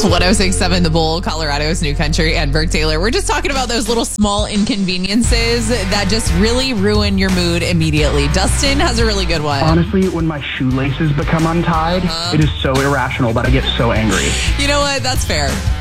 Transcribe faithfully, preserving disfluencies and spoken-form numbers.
one oh six point seven The Bull, Colorado's New Country, and Burke Taylor. We're just talking about those little small inconveniences that just really ruin your mood immediately. Dustin has a really good one. Honestly, when my shoelaces become untied, uh-huh. it is so irrational that I get so angry. You know what? That's fair.